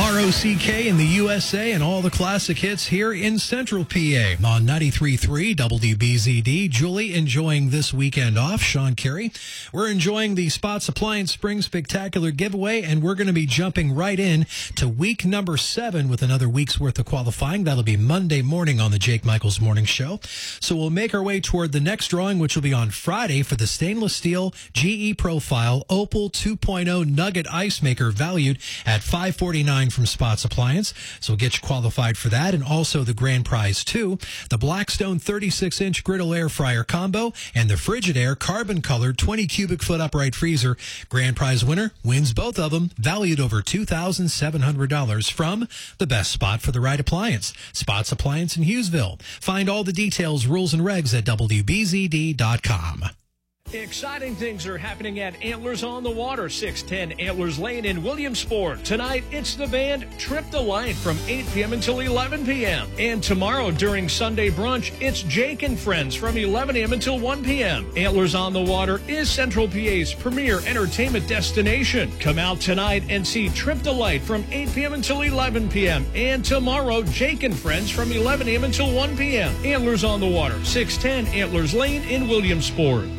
ROCK in the USA and all the classic hits here in Central PA on 93.3 WBZD. Julie enjoying this weekend off. Sean Carey. We're enjoying the Spots Appliance Spring Spectacular giveaway, and we're going to be jumping right in to week number 7 with another week's worth of qualifying. That'll be Monday morning on the Jake Michaels Morning Show. So we'll make our way toward the next drawing, which will be on Friday for the stainless steel GE Profile Opal 2.0 Nugget Ice Maker valued at $549 from Spots Appliance. So we'll get you qualified for that. And also the grand prize too, the Blackstone 36-inch griddle air fryer combo and the Frigidaire carbon colored 20 cubic foot upright freezer. Grand prize winner wins both of them, valued over $2,700 from the best spot for the right appliance, Spots Appliance in Hughesville. Find all the details, rules, and regs at WBZD.com. Exciting things are happening at Antlers on the Water, 610 Antlers Lane in Williamsport. Tonight, it's the band Trip the Light from 8 p.m. until 11 p.m. And tomorrow during Sunday brunch, it's Jake and Friends from 11 a.m. until 1 p.m. Antlers on the Water is Central PA's premier entertainment destination. Come out tonight and see Trip the Light from 8 p.m. until 11 p.m. And tomorrow, Jake and Friends from 11 a.m. until 1 p.m. Antlers on the Water, 610 Antlers Lane in Williamsport.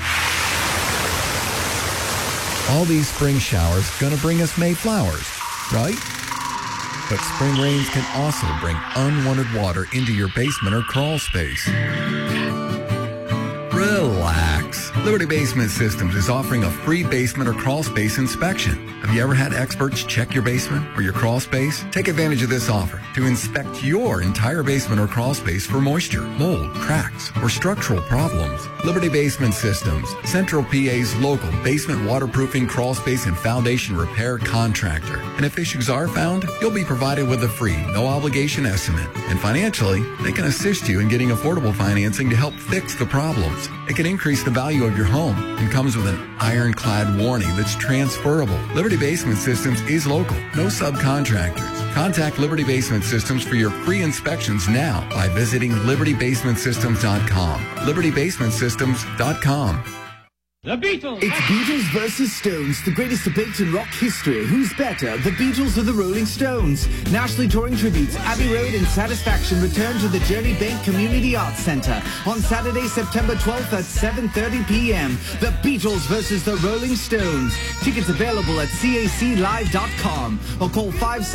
All these spring showers gonna bring us May flowers, right? But spring rains can also bring unwanted water into your basement or crawl space. Relax. Liberty Basement Systems is offering a free basement or crawl space inspection. Have you ever had experts check your basement or your crawl space? Take advantage of this offer to inspect your entire basement or crawl space for moisture, mold, cracks, or structural problems. Liberty Basement Systems, Central PA's local basement waterproofing, crawl space, and foundation repair contractor. And if issues are found, you'll be provided with a free, no-obligation estimate. And financially, they can assist you in getting affordable financing to help fix the problems. It can increase the value of your home and comes with an ironclad warranty that's transferable. Liberty Basement Systems is local, no subcontractors. Contact Liberty Basement Systems for your free inspections now by visiting libertybasementsystems.com. libertybasementsystems.com. The Beatles! It's Beatles versus Stones, the greatest debate in rock history. Who's better, the Beatles or the Rolling Stones? Nationally touring tributes, Abbey Road and Satisfaction return to the Journey Bank Community Arts Center on Saturday, September 12th at 7:30 p.m. The Beatles versus the Rolling Stones. Tickets available at caclive.com or call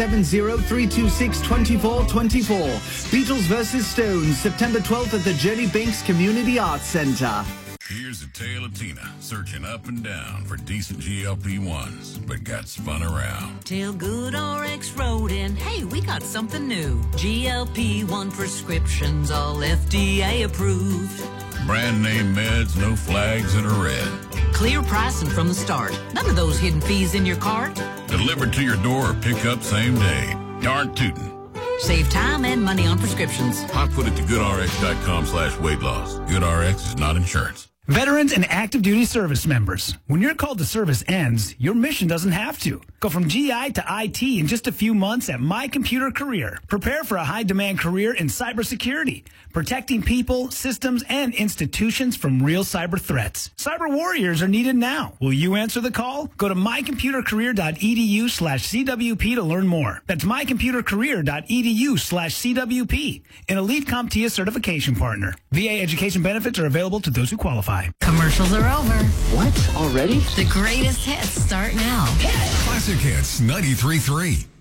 570-326-2424. Beatles versus Stones, September 12th at the Journey Banks Community Arts Center. Here's a tale of Tina searching up and down for decent GLP-1s, but got spun around. Till Good RX wrote in, hey, we got something new. GLP-1 prescriptions, all FDA approved. Brand name meds, no flags in a red. Clear pricing from the start. None of those hidden fees in your cart. Delivered to your door or pick up same day. Darn tootin'. Save time and money on prescriptions. I put it to goodrx.com/weight loss. GoodRx is not insurance. Veterans and active duty service members, when your call to service ends, your mission doesn't have to. Go from GI to IT in just a few months at My Computer Career. Prepare for a high-demand career in cybersecurity, protecting people, systems, and institutions from real cyber threats. Cyber warriors are needed now. Will you answer the call? Go to mycomputercareer.edu/CWP to learn more. That's mycomputercareer.edu/CWP, an Elite CompTIA certification partner. VA education benefits are available to those who qualify. Commercials are over. What? Already? The greatest hits start now. Classic Hits 93.3.